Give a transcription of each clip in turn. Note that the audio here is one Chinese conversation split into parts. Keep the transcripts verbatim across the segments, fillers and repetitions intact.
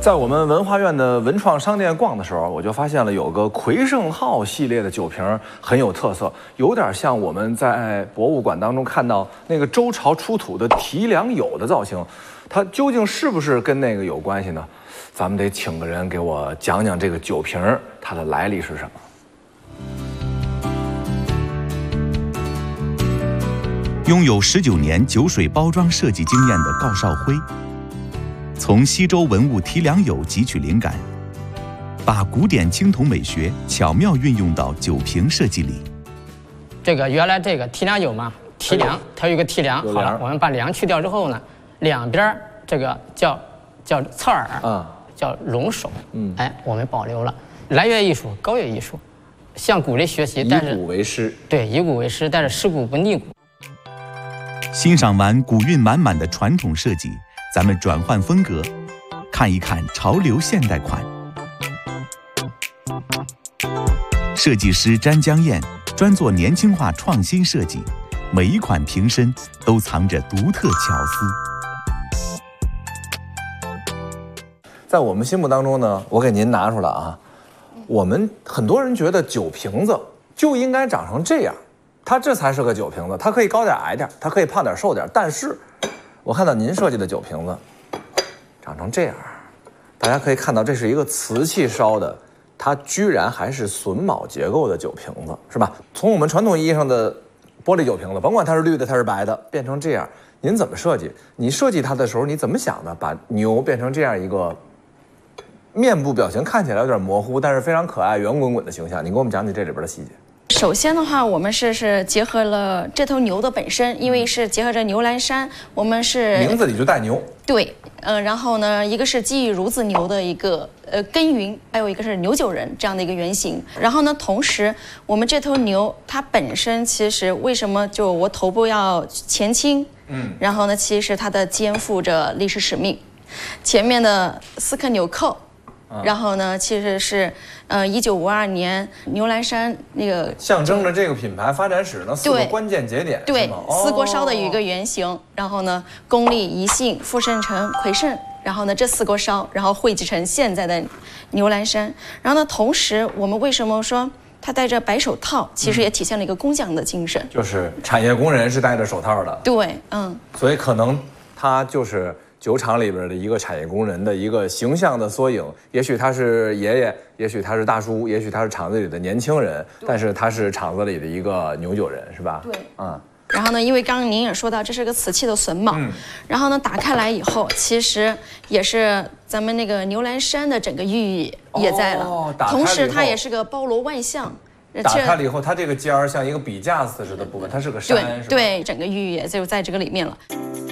在我们文化院的文创商店逛的时候，我就发现了有个魁盛号系列的酒瓶很有特色，有点像我们在博物馆当中看到那个周朝出土的提梁牖的造型。它究竟是不是跟那个有关系呢？咱们得请个人给我讲讲这个酒瓶它的来历是什么。 拥有十九年酒水包装设计经验的高少辉，从西周文物提梁牖汲取灵感，把古典青铜美学巧妙运用到酒瓶设计里。 这个原来这个提梁牖嘛，提梁它有一个提梁，好了，我们把梁去掉之后呢，两边这个叫叫侧耳，啊，叫龙首，嗯，哎，我们保留了来源艺术、高乐艺术，向古人学习， 以古为师， 对，以古为师，但是师古不逆古。 欣赏完古韵满满的传统设计，咱们转换风格，看一看潮流现代款。设计师詹江燕专做年轻化创新设计，每一款瓶身都藏着独特巧思。 在我们心目当中呢，我给您拿出来啊，我们很多人觉得酒瓶子就应该长成这样。它这才是个酒瓶子，它可以高点矮点，它可以胖点瘦点，但是我看到您设计的酒瓶子长成这样，大家可以看到这是一个瓷器烧的，它居然还是榫卯结构的酒瓶子，是吧？从我们传统意义上的玻璃酒瓶子，甭管它是绿的它是白的，变成这样，您怎么设计？你设计它的时候你怎么想的？把牛变成这样一个面部表情看起来有点模糊，但是非常可爱圆滚滚的形象，你给我们讲讲这里边的细节。 首先的话，我们是是结合了这头牛的本身，因为是结合着牛栏山，我们是名字里就带牛。对， 呃，然后呢，一个是基于孺子牛的一个呃耕耘，还有一个是牛九人这样的一个原型。然后呢，同时我们这头牛它本身其实为什么就我头部要前倾？嗯，然后呢，其实它的肩负着历史使命，前面的四颗纽扣。然后呢，其实是，呃，一九五二年牛栏山那个象征着这个品牌发展史的四个关键节点， 对，四锅烧的有一个原型。哦、然后呢，公历、宜兴、富盛城、魁盛，然后呢这四锅烧，然后汇集成现在的牛栏山。然后呢，同时我们为什么说他戴着白手套，其实也体现了一个工匠的精神， 嗯、就是产业工人是戴着手套的。 对，嗯， 所以可能他就是。酒厂里边的一个产业工人的一个形象的缩影，也许他是爷爷，也许他是大叔，也许他是厂子里的年轻人，但是他是厂子里的一个牛酒人，是吧？ 对， 嗯。 然后呢，因为刚刚您也说到，这是个瓷器的榫卯，嗯、然后呢，打开来以后，其实也是咱们那个牛栏山的整个寓意也在了，哦、同时它也是个包罗万象。 打开了以后，它这个尖儿像一个笔架子似的部分，它是个山， 对对，整个寓意也就在这个里面了。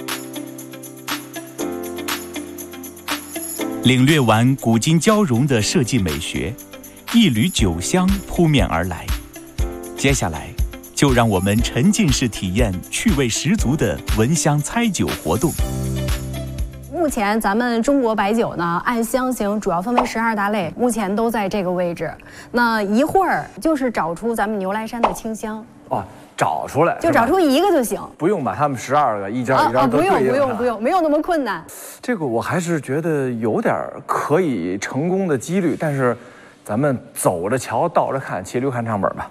领略完古今交融的设计美学，一缕酒香扑面而来。接下来，就让我们沉浸式体验趣味十足的闻香猜酒活动。 目前咱们中国白酒呢，按香型主要分为十二大类，目前都在这个位置。那一会儿就是找出咱们牛栏山的清香。 哦。找出来就找出一个就行， 不用把他们十二个一张一张都对应上。不用不用不用，没有那么困难。 这个我还是觉得有点可以成功的几率，但是咱们走着瞧，倒着看，骑驴看唱本吧。